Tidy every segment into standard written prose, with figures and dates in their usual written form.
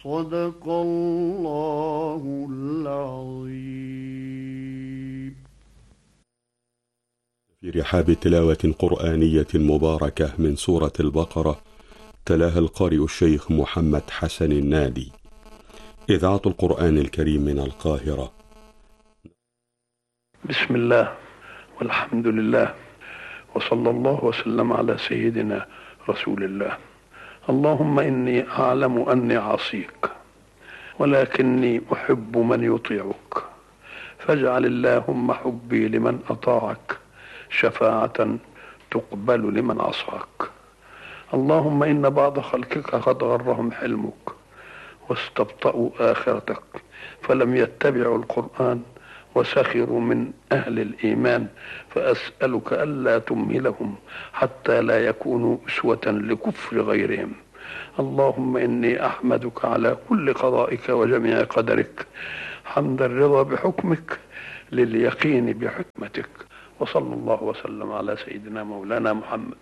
صدق الله العظيم. في رحاب تلاوة قرآنية مباركة من سورة البقرة تلاها القارئ الشيخ محمد حسن النادي. إذاعة القرآن الكريم من القاهرة. بسم الله والحمد لله وصلى الله وسلم على سيدنا رسول الله. اللهم إني أعلم أني عصيك ولكني أحب من يطيعك، فاجعل اللهم حبي لمن أطاعك شفاعة تقبل لمن عصاك. اللهم إن بعض خلقك قد غرهم حلمك واستبطأوا آخرتك فلم يتبعوا القرآن وسخروا من أهل الإيمان، فأسألك ألا تمهلهم حتى لا يكونوا أسوة لكفر غيرهم. اللهم إني أحمدك على كل قضائك وجميع قدرك، حمد الرضا بحكمك لليقين بحكمتك. وصلى الله وسلم على سيدنا مولانا محمد.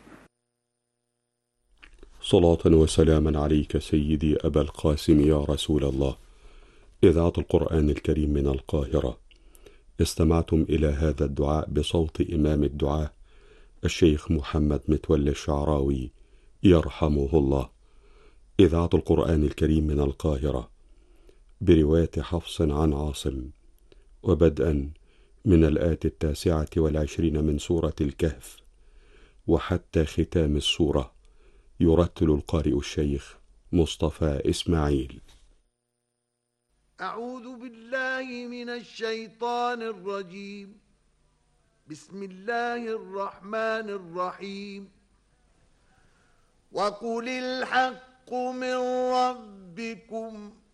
صلاة وسلاما عليك سيدي أبا القاسم يا رسول الله. إذاعة القرآن الكريم من القاهرة. استمعتم إلى هذا الدعاء بصوت إمام الدعاء الشيخ محمد متولي الشعراوي يرحمه الله. إذاعة القرآن الكريم من القاهرة برواية حفص عن عاصم، وبدءا من الآية 29 من سورة الكهف وحتى ختام السورة يرتل القارئ الشيخ مصطفى إسماعيل. أعوذ بالله من الشيطان الرجيم. بسم الله الرحمن الرحيم. وقل الحق من ربكم